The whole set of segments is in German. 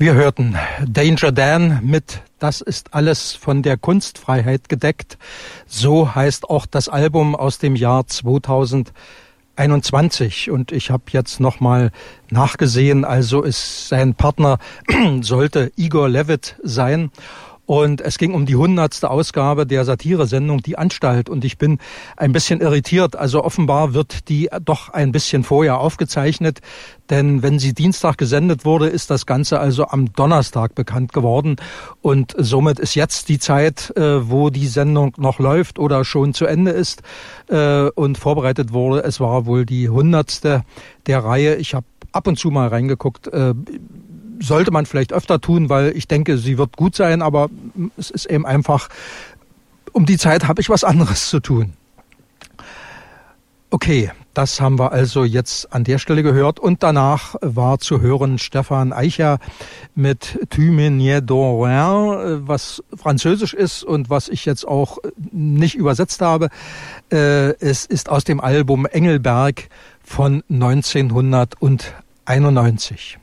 Wir hörten Danger Dan mit Das ist alles von der Kunstfreiheit gedeckt. So heißt auch das Album aus dem Jahr 2021. Und ich habe jetzt nochmal nachgesehen, also ist sein Partner sollte Igor Levit sein. Und es ging um die 100. Ausgabe der Satiresendung Die Anstalt. Und ich bin ein bisschen irritiert. Also offenbar wird die doch ein bisschen vorher aufgezeichnet. Denn wenn sie Dienstag gesendet wurde, ist das Ganze also am Donnerstag bekannt geworden. Und somit ist jetzt die Zeit, wo die Sendung noch läuft oder schon zu Ende ist und vorbereitet wurde. Es war wohl die 100. der Reihe. Ich habe ab und zu mal reingeguckt. Sollte man vielleicht öfter tun, weil ich denke, sie wird gut sein, aber es ist eben einfach, um die Zeit habe ich was anderes zu tun. Okay, das haben wir also jetzt an der Stelle gehört und danach war zu hören Stefan Eicher mit Tu Manière d'Orin, was französisch ist und was ich jetzt auch nicht übersetzt habe. Es ist aus dem Album Engelberg von 1991.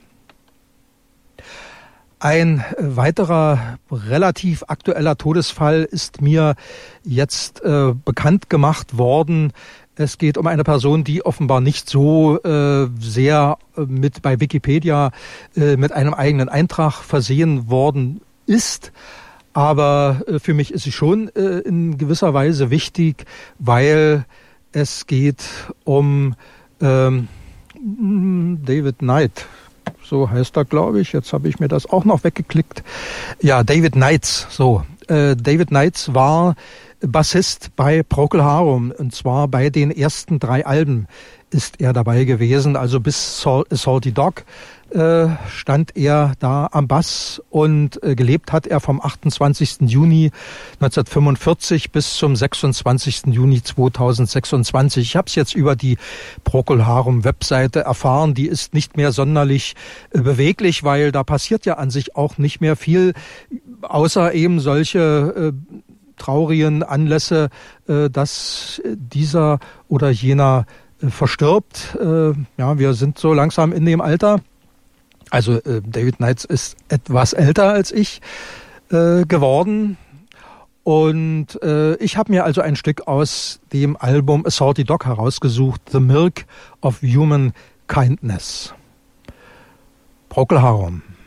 Ein weiterer relativ aktueller Todesfall ist mir jetzt bekannt gemacht worden. Es geht um eine Person, die offenbar nicht so sehr mit bei Wikipedia mit einem eigenen Eintrag versehen worden ist. Aber für mich ist sie schon in gewisser Weise wichtig, weil es geht um David Knight. So heißt er, glaube ich. Jetzt habe ich mir das auch noch weggeklickt. Ja, David Knights. So, David Knights war Bassist bei Procol Harum und zwar bei den ersten 3 Alben ist er dabei gewesen. Also bis Salty Dog stand er da am Bass und gelebt hat er vom 28. Juni 1945 bis zum 26. Juni 2026. Ich habe es jetzt über die Procol Harum Webseite erfahren. Die ist nicht mehr sonderlich beweglich, weil da passiert ja an sich auch nicht mehr viel, außer eben solche traurigen Anlässe, dass dieser oder jener verstirbt. Ja, wir sind so langsam in dem Alter. Also David Knights ist etwas älter als ich geworden. Und ich habe mir also ein Stück aus dem Album A Salty Dog herausgesucht, The Milk of Human Kindness. Procol Harum.